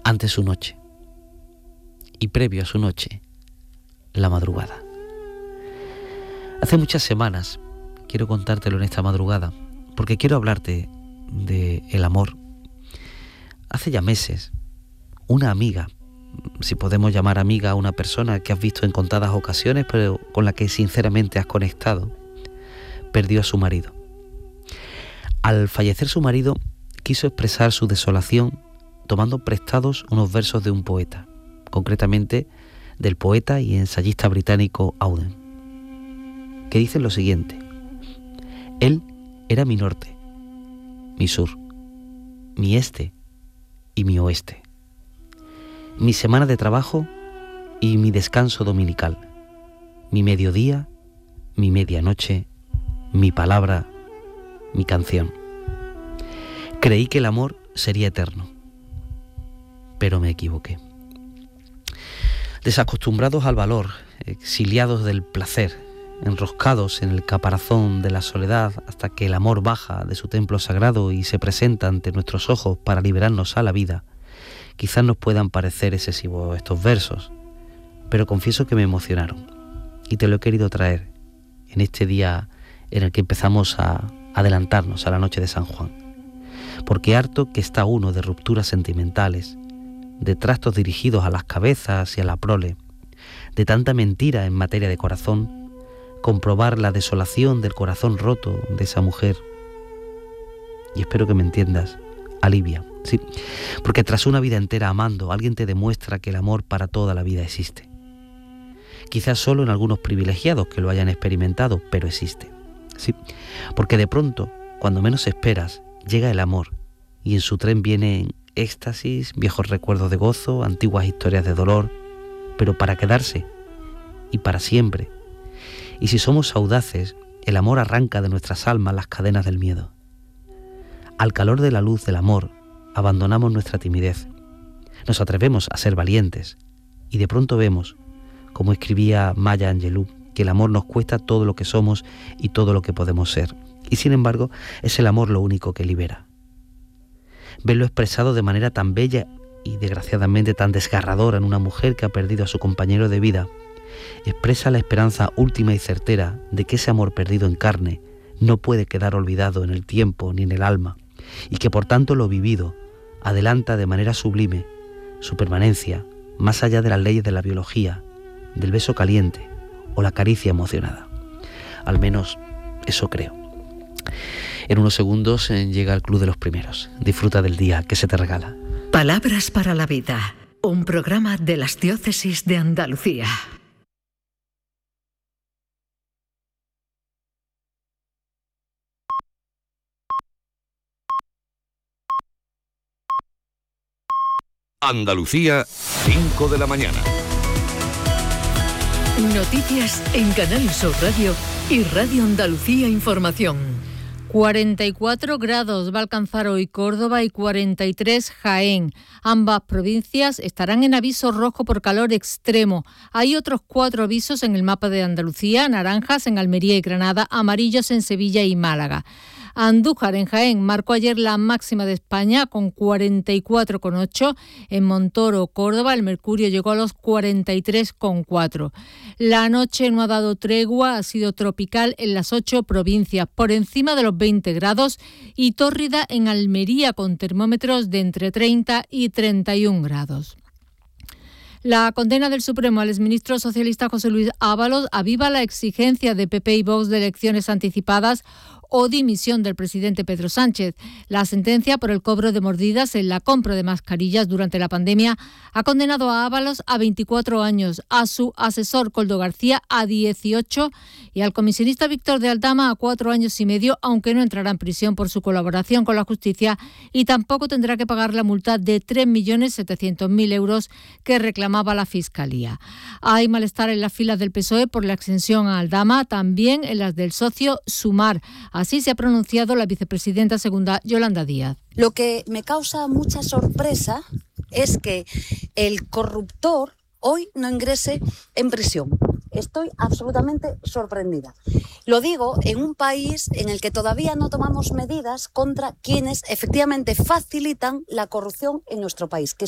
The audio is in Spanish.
Antes su noche y previo a su noche, la madrugada. Hace muchas semanas quiero contártelo en esta madrugada, porque quiero hablarte de el amor. Hace ya meses, una amiga, si podemos llamar amiga a una persona que has visto en contadas ocasiones, pero con la que sinceramente has conectado, perdió a su marido. Al fallecer su marido, quiso expresar su desolación tomando prestados unos versos de un poeta, concretamente del poeta y ensayista británico Auden, que dicen lo siguiente: él era mi norte, mi sur, mi este y mi oeste, mi semana de trabajo y mi descanso dominical, mi mediodía, mi medianoche, mi palabra, mi canción. Creí que el amor sería eterno, pero me equivoqué. Desacostumbrados al valor, exiliados del placer, enroscados en el caparazón de la soledad hasta que el amor baja de su templo sagrado y se presenta ante nuestros ojos para liberarnos a la vida, quizás nos puedan parecer excesivos estos versos, pero confieso que me emocionaron y te lo he querido traer en este día en el que empezamos a adelantarnos a la noche de San Juan, porque harto que está uno de rupturas sentimentales, de trastos dirigidos a las cabezas y a la prole, de tanta mentira en materia de corazón, comprobar la desolación del corazón roto de esa mujer. Y espero que me entiendas, alivia, sí, porque tras una vida entera amando, alguien te demuestra que el amor para toda la vida existe. Quizás solo en algunos privilegiados que lo hayan experimentado, pero existe, sí, porque de pronto, cuando menos esperas, llega el amor y en su tren vienen éxtasis, viejos recuerdos de gozo, antiguas historias de dolor, pero para quedarse y para siempre. Y si somos audaces, el amor arranca de nuestras almas las cadenas del miedo. Al calor de la luz del amor, abandonamos nuestra timidez, nos atrevemos a ser valientes y de pronto vemos, como escribía Maya Angelou, que el amor nos cuesta todo lo que somos y todo lo que podemos ser. Y sin embargo, es el amor lo único que libera. Verlo expresado de manera tan bella y desgraciadamente tan desgarradora en una mujer que ha perdido a su compañero de vida, expresa la esperanza última y certera de que ese amor perdido en carne no puede quedar olvidado en el tiempo ni en el alma, y que por tanto lo vivido adelanta de manera sublime su permanencia más allá de las leyes de la biología, del beso caliente o la caricia emocionada. Al menos eso creo. En unos segundos llega el Club de los Primeros. Disfruta del día que se te regala. Palabras para la vida, un programa de las Diócesis de Andalucía. Andalucía, 5 de la mañana. Noticias en Canal Sur Radio y Radio Andalucía Información. 44 grados va a alcanzar hoy Córdoba y 43 Jaén. Ambas provincias estarán en aviso rojo por calor extremo. Hay otros 4 avisos en el mapa de Andalucía: naranjas en Almería y Granada, amarillos en Sevilla y Málaga. Andújar, en Jaén, marcó ayer la máxima de España con 44,8. En Montoro, Córdoba, el mercurio llegó a los 43,4. La noche no ha dado tregua, ha sido tropical en las 8 provincias, por encima de los 20 grados, y tórrida en Almería, con termómetros de entre 30 y 31 grados. La condena del Supremo al exministro socialista José Luis Ábalos aviva la exigencia de PP y Vox de elecciones anticipadas o dimisión del presidente Pedro Sánchez. La sentencia por el cobro de mordidas en la compra de mascarillas durante la pandemia ha condenado a Ábalos a 24 años, a su asesor Koldo García a 18 y al comisionista Víctor de Aldama a 4 años y medio, aunque no entrará en prisión por su colaboración con la justicia y tampoco tendrá que pagar la multa de 3.700.000 euros que reclamaba la Fiscalía. Hay malestar en las filas del PSOE por la exención a Aldama, también en las del socio Sumar. Así se ha pronunciado la vicepresidenta segunda, Yolanda Díaz. Lo que me causa mucha sorpresa es que el corruptor hoy no ingrese en prisión. Estoy absolutamente sorprendida. Lo digo en un país en el que todavía no tomamos medidas contra quienes efectivamente facilitan la corrupción en nuestro país, que